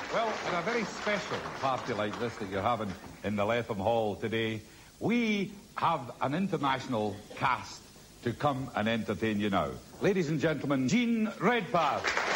Well, in a very special party like this that you're having in the Letham Hall today, we have an international cast to come and entertain you now. Ladies and gentlemen, Jean Redpath.